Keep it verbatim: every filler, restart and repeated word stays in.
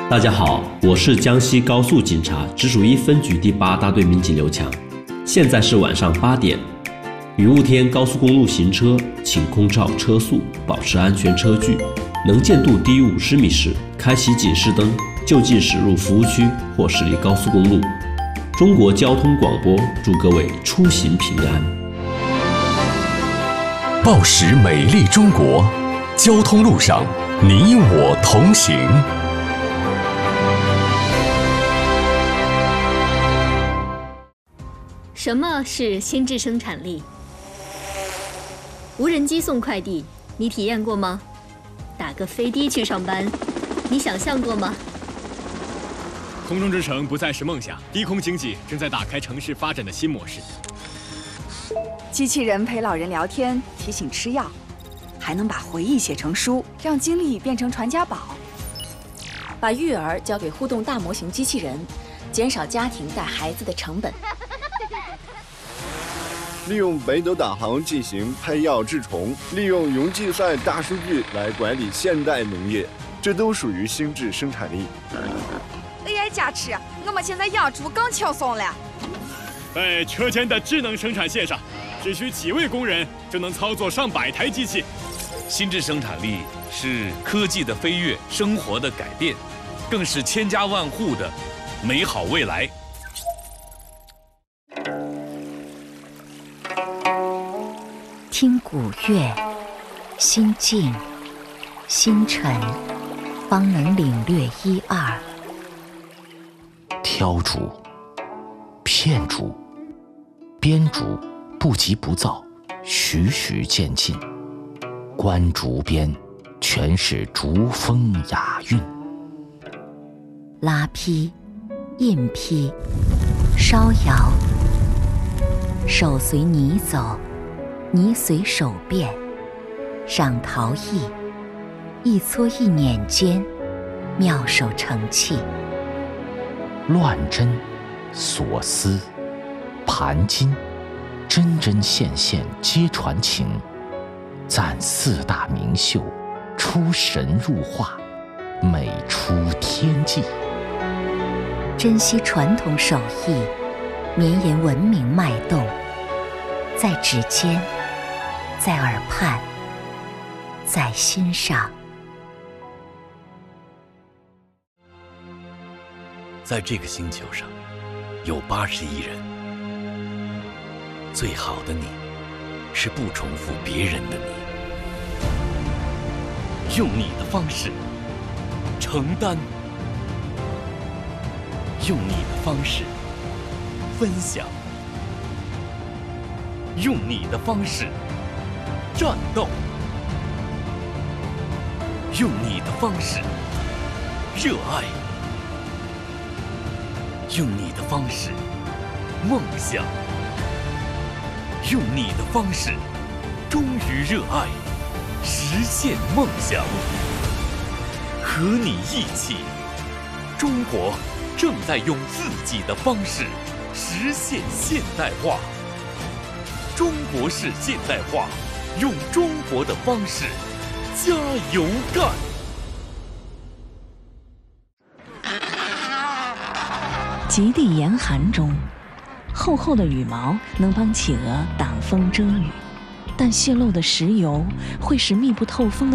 大家好，我是江西高速警察直属一分局第八大队民警刘强。现在是晚上八点，雨雾天高速公路行车，请空照车速，保持安全车距，能见度低于五十米时，开启警示灯，就近驶入服务区或驶离高速公路。中国交通广播祝各位出行平安。 报时美丽中国，交通路上你我同行。 什么是心智生产力？无人机送快递，你体验过吗？打个飞的去上班，你想象过吗？ 空中之城不再是梦想，低空经济正在打开城市发展的新模式。 机器人陪老人聊天，提醒吃药，还能把回忆写成书，让经历变成传家宝。 把育儿交给互动大模型机器人，减少家庭带孩子的成本。 利用北斗导航进行拍药治虫，利用云计算大数据来管理现代农业，这都属于心智生产力。 A I 加持，我们现在养猪更轻松了。 在车间的智能生产线上，只需几位工人就能操作上百台机器。 心智生产力是科技的飞跃，生活的改变，更是千家万户的美好未来。 听古乐，心静心沉，方能领略一二。 挑竹、片竹、编竹不急不躁，徐徐渐进。观竹边，全是竹风雅韵。 拉坯、印坯、烧窑，手随泥走，泥随手变。上陶艺，一搓一捻间，妙手成器。 乱针、锁丝、盘金，针针线线皆传情。赞四大名秀，出神入化，美出天际。 珍惜传统手艺，绵延文明脉动，在指尖，在耳畔，在心上。 在这个星球上，有八十亿人。最好的你，是不重复别人的你。用你的方式承担，用你的方式分享，用你的方式战斗，用你的方式热爱，用你的方式梦想，用你的方式忠于热爱，实现梦想。和你一起，中国正在用自己的方式实现现代化。中国式现代化，用中国的方式加油干！ 极地严寒中，厚厚的羽毛能帮企鹅挡风遮雨，但泄漏的石油会使密不透风的